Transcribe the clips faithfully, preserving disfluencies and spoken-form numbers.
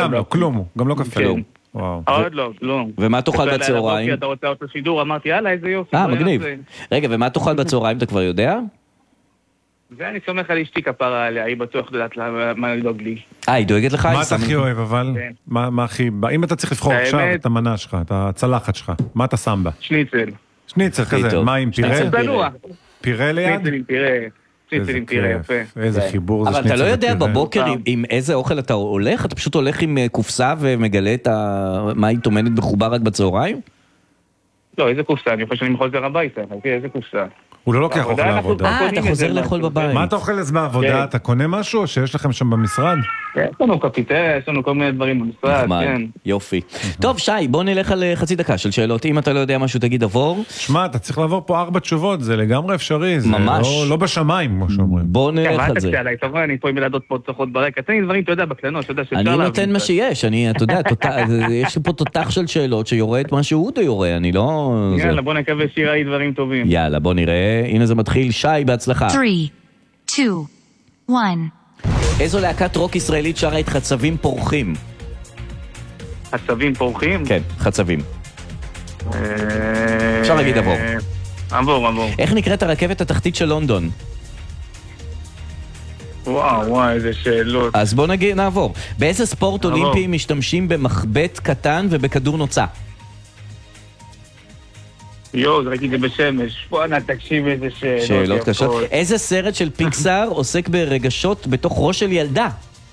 גם לא, כלום, גם לא קפה. עוד לא, כלום. ומה תאכל בצהריים? אתה רוצה אותו שידור, אמרתי, יאללה, איזה יופי. אה, מגניב. רגע, ומה תאכל בצהריים, אתה כבר יודע? ואני סומך על אשתי כפרה עליה, היא בטוח יודעת מה לדאוג לי. אה, היא דואגת לך? מה אתה הכי אוהב, אבל? מה הכי... אם אתה צריך לבחור עכשיו את המנה שלך, את הצלחת שלך, מה אתה שם בה? שניצל. שניצל כזה, מה עם פירה? פירה ליד? שניצל עם פירה. שניצל עם פירה, יפה. איזה חיבור זה שניצל. אבל אתה לא יודע בבוקר עם איזה אוכל אתה הולך? אתה פשוט הולך עם קופסה ומגלה את מה היא טומנת בחובה רק בצהריים? לא, איזה קופסה? אני חושב שאני חוזר הביתה. איזה קופסה? הוא לא לוקח אוכל לעבודה. אה, אתה חוזר לאכול בבית. מה אתה אוכל אז בעבודה? אתה קונה משהו או שיש לכם שם במשרד? יש לנו קפיטריה, יש לנו כל מיני דברים במשרד, כן. יופי. טוב, שי, בוא נלך על חצי דקה של שאלות. אם אתה לא יודע משהו, תגיד עבור. שמע, אתה צריך לעבור פה ארבע תשובות, זה לגמרי אפשרי. ממש. לא בשמיים, כמו שאומרים. בוא נלך על זה. אני פה עם ילדות פה צוחות ברקע. תן לי דברים, אתה יודע, בקלנות, אתה יודע שאפשר אני נותן מה שיש. אני, אתה יודע, יש פה תותח של שאלות שיורה את מה שהוא יורה. אני לא... יאללה, בוא נקווה שירה לי דברים טובים. יאללה, בוא נראה. הנה זה מתחיל. שי, בהצלחה. שלוש, שתיים, אחת. איזו להקת רוק ישראלית שרה את חצבים פורחים? חצבים פורחים? כן, חצבים. אפשר להגיד עבור. עבור, עבור. איך נקראת הרכבת התחתית של לונדון? וואו, וואו, איזה שאלות. אז בוא נגיד, נעבור. באיזה ספורט אולימפי משתמשים במחבט קטן ובכדור נוצה? יו, ראיתי את זה בשמש. בוא'נה, תקשיב איזה שאלות. שאלות קשות. איזה סרט של פיקסאר עוסק ברגשות בתוך ראש של ילדה?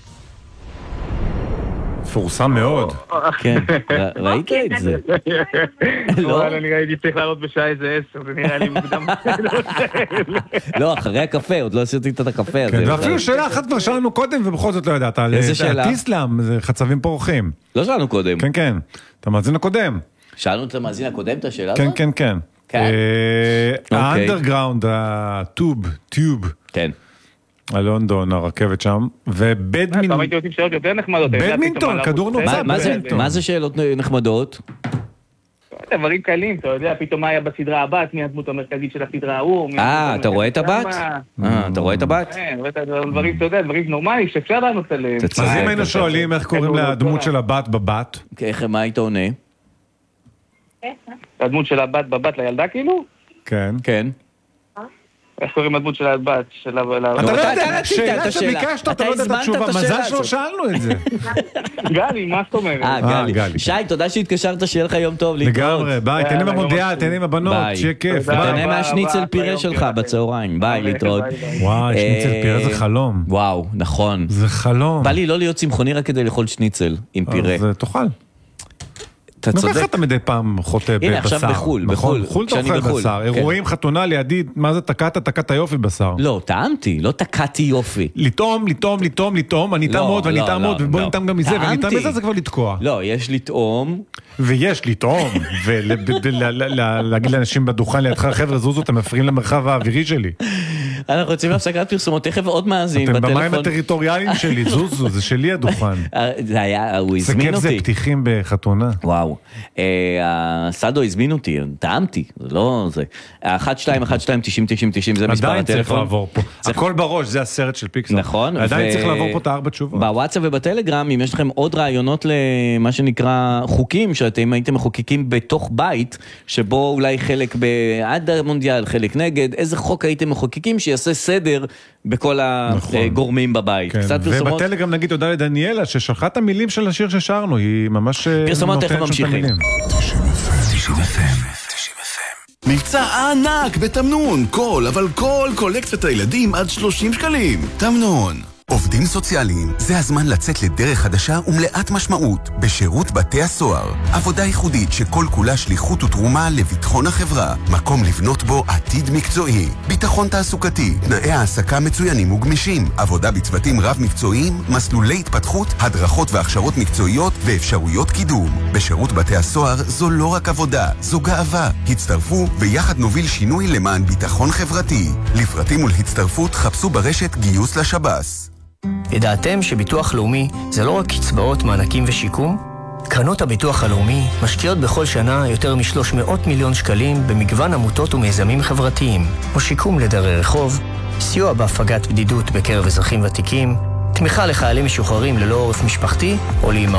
פורסם מאוד. כן, ראית את זה? לא, אני ראיתי צריך להראות בשעה איזה עשר, זה נראה לי מוקדם. לא, אחרי הקפה, עוד לא עשיתי את הקפה הזה. ואפילו שאלה אחת כבר שאלנו קודם, ובכל זאת לא ידעת. איזה שאלה? טיסלאם, זה חצבים פורחים. לא שאלנו קודם. כן, כן. אתה מאזין הקודם. שאלנו את המאזין הקודם את השאלה הזאת? כן, כן, כן. האנדרגראונד, הטוב, טיוב. כן. הלונדון, הרכבת שם, ובדמינטון. אתה הייתי אותי שאלות יותר נחמדות. בדמינטון, כדור נוצה. מה זה שאלות נחמדות? דברים קלים, אתה יודע, פתאום מה היה בסדרה הבת, מי הדמות המרכזית של הסדרה ההוא. אה, אתה רואה את הבת? אה, אתה רואה את הבת? כן, רואה את הדברים, אתה יודע, דברים נורמליים שאפשר לענות עליהם. אז אם היינו שואלים איך קוראים לדמות של הבת בבת? איך, מה היית עונה? הדמות של הבת בבת לילדה כאילו? כן. כן. איך קוראים הדמות של הבת? אתה לא יודע, שאלה שביקשת, אתה לא יודע את התשובה. מזל שלא שאלנו את זה. גלי, מה זאת אומרת? אה, גלי. שי, תודה שהתקשרת, שיהיה לך יום טוב. לגמרי, ביי, תהנה במונדיאל, תהנה עם הבנות, שיהיה כיף. תהנה מהשניצל פירה שלך בצהריים. ביי, להתראות. וואי, שניצל פירה זה חלום. וואו, נכון. זה חלום. בא לי לא להיות צמחוני רק כדי לאכול שניצל עם פירה. אז תאכל. אתה צודק. וככה אתה מדי פעם חוטא בבשר. הנה, עכשיו בחול, בחול. חול אתה אוכל בשר. אירועים, חתונה לידי, מה זה תקעת? תקעת יופי בשר. לא, טעמתי, לא תקעתי יופי. לטעום, לטעום, לטעום, לטעום, אני טעם עוד ואני טעם עוד, ובוא נטעם גם מזה, ואני טעם מזה זה כבר לתקוע. לא, יש לטעום. ויש לטעום, ולהגיד לאנשים בדוכן לידך, חבר'ה, זוזו, אתם מפריעים למרחב האווירי שלי. אנחנו רוצים להפסקת פרסומות, תכף עוד מאזין בטלפון. בטלפון. אתם במים הטריטוריאליים שלי, זוזו, זה שלי הדוכן. זה היה, הוא הזמין אותי. זה כיף, זה פתיחים בחתונה. וואו. הסאדו הזמין אותי, טעמתי, זה לא זה. אחת שתיים אחת שתיים תשעים תשעים תשעים, זה מספר הטלפון. עדיין צריך לעבור פה. הכל בראש, זה הסרט של פיקסאר. נכון. עדיין צריך לעבור פה את הארבע תשובות. בוואטסאפ ובטלגרם, אם יש לכם עוד רעיונות למה שנקרא חוקים, שאתם הייתם מחוקקים בתוך בית, שבו אולי חלק בעד המונדיאל, חלק נגד, איזה חוק הייתם מחוקקים שיעשה סדר בכל הגורמים בבית. ובטלגרם נגיד תודה לדניאלה, ששלחה את המילים של השיר ששרנו, היא ממש פרסומות איך ממשיכים. מבצע ענק בתמנון, כל, אבל כל קולקציית הילדים עד שלושים שקלים. תמנון. עובדים סוציאליים, זה הזמן לצאת לדרך חדשה ומלאת משמעות בשירות בתי הסוהר. עבודה ייחודית שכל כולה שליחות ותרומה לביטחון החברה. מקום לבנות בו עתיד מקצועי. ביטחון תעסוקתי, תנאי העסקה מצוינים וגמישים. עבודה בצוותים רב מקצועיים, מסלולי התפתחות, הדרכות והכשרות מקצועיות ואפשרויות קידום. בשירות בתי הסוהר זו לא רק עבודה, זו גאווה. הצטרפו ויחד נוביל שינוי למען ביטחון חברתי. לפרטים ולהצטרפות חפשו ברשת גיוס לשב"ס. ידעתם שביטוח לאומי זה לא רק קצבאות, מענקים ושיקום? קרנות הביטוח הלאומי משקיעות בכל שנה יותר מ-שלוש מאות מיליון שקלים במגוון עמותות ומיזמים חברתיים, כמו שיקום לדרי רחוב, סיוע בהפגת בדידות בקרב אזרחים ותיקים, תמיכה לחיילים משוחררים ללא עורף משפחתי או לאמהות